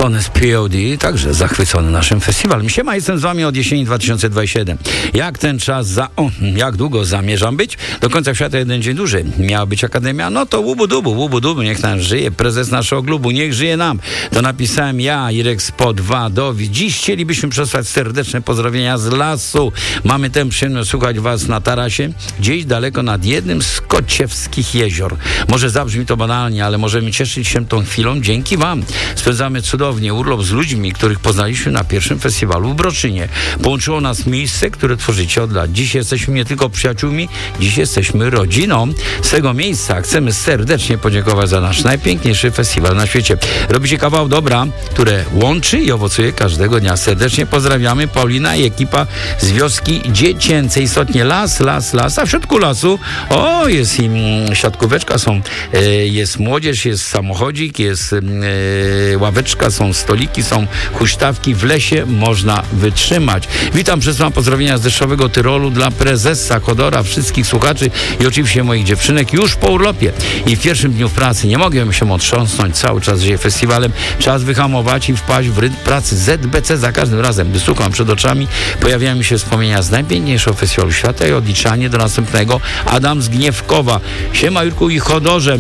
Tony z POD, także zachwycony naszym festiwalem. Siema, jestem z wami od jesieni 2027. Jak ten czas jak długo zamierzam być? Do końca świata jeden dzień dłużej. Miała być akademia, no to łubu-dubu, niech nam żyje. Prezes naszego klubu, niech żyje nam. To napisałem ja, Irek Spod Wadowi. Dziś chcielibyśmy przesłać serdeczne pozdrowienia z lasu. Mamy tę przyjemność słuchać was na tarasie, gdzieś daleko nad jednym z kociewskich jezior. Może zabrzmi to banalnie, ale możemy cieszyć się tą chwilą dzięki wam. Spędzamy cudownie urlop z ludźmi, których poznaliśmy na pierwszym festiwalu w Broczynie. Połączyło nas miejsce, które tworzycie od lat. Dziś jesteśmy nie tylko przyjaciółmi, dziś jesteśmy rodziną. Z tego miejsca chcemy serdecznie podziękować za nasz najpiękniejszy festiwal na świecie. Robicie kawał dobra, które łączy i owocuje każdego dnia. Serdecznie pozdrawiamy Paulina i ekipa z wioski dziecięcej. Istotnie las, a w środku lasu jest im siatkóweczka, jest młodzież, jest samochodzik, jest ławeczka, są stoliki, są huśtawki. W lesie można wytrzymać. Witam, przesyłam pozdrowienia z deszczowego Tyrolu dla prezesa Chodora, wszystkich słuchaczy i oczywiście moich dziewczynek już po urlopie i w pierwszym dniu pracy. Nie mogłem się otrząsnąć, cały czas żyję festiwalem. Czas wyhamować i wpaść w rytm pracy. ZBC za każdym razem, gdy słucham przed oczami, pojawiają mi się wspomnienia z najpiękniejszego festiwalu świata i odliczanie do następnego. Adam z Gniewkowa. Siema Jurku i Chodorze.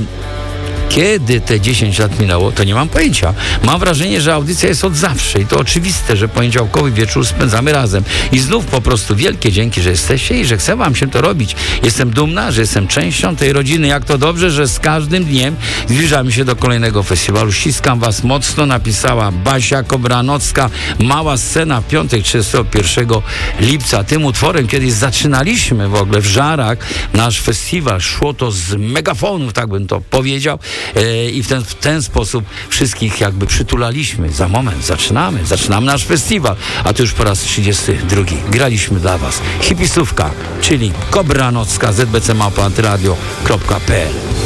Kiedy te 10 lat minęło, to nie mam pojęcia. Mam wrażenie, że audycja jest od zawsze i to oczywiste, że poniedziałkowy wieczór spędzamy razem. I znów po prostu wielkie dzięki, że jesteście i że chcę wam się to robić. Jestem dumna, że jestem częścią tej rodziny. Jak to dobrze, że z każdym dniem zbliżamy się do kolejnego festiwalu. Ściskam was mocno, napisała Basia Kobranocka. Mała scena w piątek 31 lipca. Tym utworem kiedyś zaczynaliśmy w ogóle w Żarach nasz festiwal. Szło to z megafonów, tak bym to powiedział. I w ten sposób wszystkich jakby przytulaliśmy. Za moment zaczynamy nasz festiwal, a to już po raz 32. Graliśmy dla was hipisówka, czyli Kobranocka, zbcmałpa-antyradio.pl.